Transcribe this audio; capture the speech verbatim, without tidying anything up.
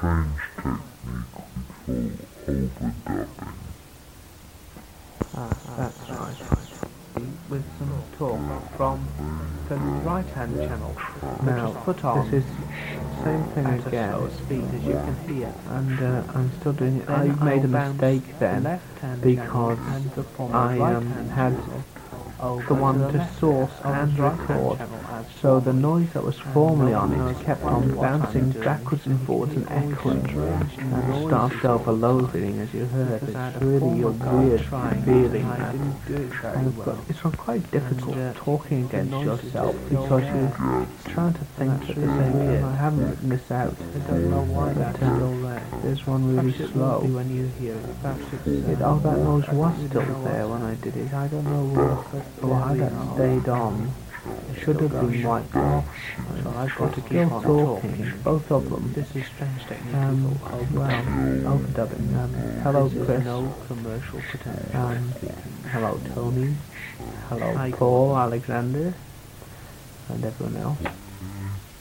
strange technique we call overdubbing. Ah, that's right. With some talk from the right-hand channel, now put on this is same thing at again, a slow speed as you can hear. and uh, I'm still doing it. I Then made a I'll bounce mistake then left-hand because channel and the former I um, right-hand had channel over the one the to left source of and the right-hand record, channel as so the formerly. noise that was And formerly no on one it knows kept what- on what I'm bouncing doing. backwards and So forwards and you always echoing, strange and it noises started all off the overloading, as you heard. Because I had It's a really a former weird guy trying feeling and I that. didn't do it very And it's, well. got, it's got quite difficult And, uh, talking the against noises yourself just go because there. you're trying to think that's at the really same time. weird. I haven't written this out. I don't know why that's But, um, still there. There's one really Perhaps it slow. won't be when you hear it. Perhaps it's, It, uh, oh, that noise I was don't still really know there what's when I happening. did it. I don't know But why there we that are. stayed on. It should have been wiped off. So I've got to keep Still on talking, talking. both of them. This is strange technique. Um, people well, overdubbing. overdubbing. Um, hello, This is Chris. no commercial potential. Um, hello, Tony. Hello, Hi, Paul, Alexander, and everyone else.